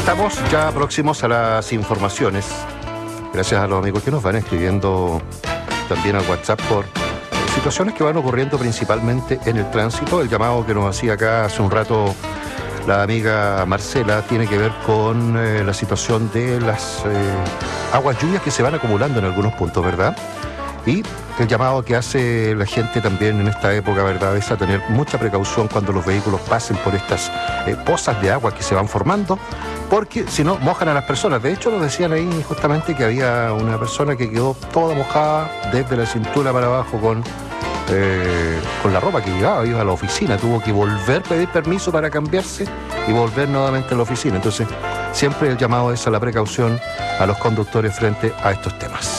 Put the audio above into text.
Estamos ya próximos a las informaciones, gracias a los amigos que nos van escribiendo también al WhatsApp por situaciones que van ocurriendo principalmente en el tránsito. El llamado que nos hacía acá hace un rato la amiga Marcela tiene que ver con la situación de las aguas lluvias que se van acumulando en algunos puntos, ¿verdad? Y el llamado que hace la gente también en esta época, ¿verdad?, es a tener mucha precaución cuando los vehículos pasen por estas pozas de agua que se van formando, porque si no, mojan a las personas. De hecho, nos decían ahí justamente que había una persona que quedó toda mojada desde la cintura para abajo con la ropa que llevaba, iba a la oficina, tuvo que volver a pedir permiso para cambiarse y volver nuevamente a la oficina. Entonces, siempre el llamado es a la precaución a los conductores frente a estos temas.